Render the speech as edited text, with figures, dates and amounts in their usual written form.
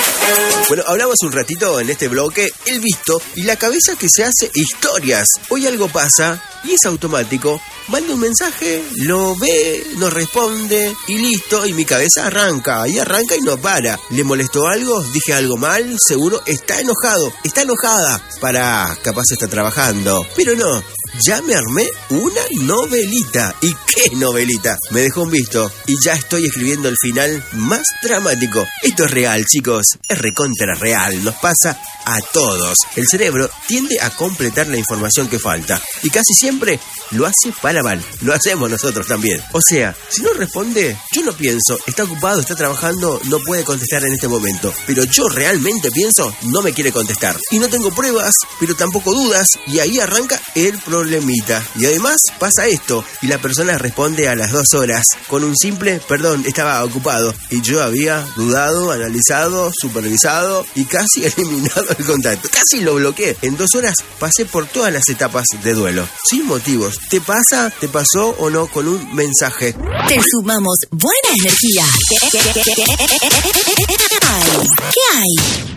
Bueno, hablamos un ratito en este bloque, el visto y la cabeza que se hace historias. Hoy algo pasa y es automático. Manda un mensaje, lo ve, nos responde y listo. Y mi cabeza arranca y no para. ¿Le molestó algo? ¿Dije algo mal? Seguro está enojado, está enojada. Capaz está trabajando. Pero no, ya me armé una novelita. ¿Y qué novelita? Me dejó un visto y ya estoy escribiendo el final más dramático. Esto es real, chicos, es recontra real. Nos pasa a todos. El cerebro tiende a completar la información que falta y casi siempre lo hace para mal. Lo hacemos nosotros también. O sea, si no responde, yo no pienso, está ocupado, está trabajando, no puede contestar en este momento. Pero yo realmente pienso, no me quiere contestar. Y no tengo pruebas, pero tampoco dudas, y ahí arranca el problemita. Y además pasa esto, y la persona responde a las 2 horas con un simple, perdón, estaba ocupado. Y yo había dudado, analizado, supervisado y casi eliminado el contacto. Casi lo bloqueé. En 2 horas pasé por todas las etapas de duelo, sin motivos. ¿Te pasa? ¿Te pasó o no con un mensaje? Te sumamos buena energía. ¿Qué hay?